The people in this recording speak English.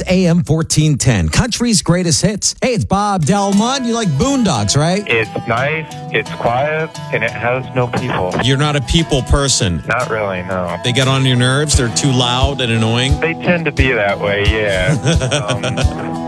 AM 1410, Country's Greatest Hits. Hey, it's Bob Delmont. You like Boondocks, right? It's nice, it's quiet, and it has no people. You're not a people person. Not really, no. They get on your nerves. They're too loud and annoying. They tend to be that way, yeah.